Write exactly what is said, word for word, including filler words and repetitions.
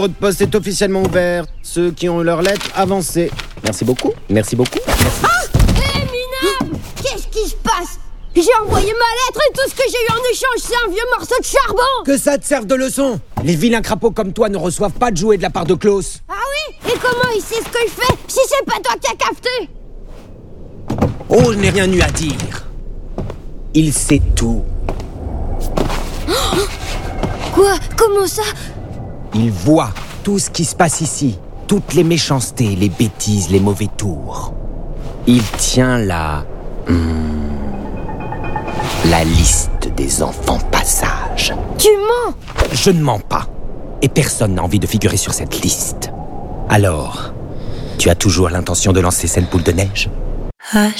Votre poste est officiellement ouvert. Ceux qui ont eu leur lettre, avancez. Merci beaucoup, merci beaucoup. Merci. Ah, hé, minable! Qu'est-ce qui se passe? J'ai envoyé ma lettre et tout ce que j'ai eu en échange, c'est un vieux morceau de charbon! Que ça te serve de leçon! Les vilains crapauds comme toi ne reçoivent pas de jouets de la part de Klaus. Ah oui? Et comment il sait ce que je fais si c'est pas toi qui as capté? Oh, je n'ai rien eu à dire. Il sait tout. Quoi? Comment ça? Il voit tout ce qui se passe ici. Toutes les méchancetés, les bêtises, les mauvais tours. Il tient la... Hmm, la liste des enfants passage. Tu mens! Je ne mens pas. Et personne n'a envie de figurer sur cette liste. Alors, tu as toujours l'intention de lancer cette boule de neige? Hush.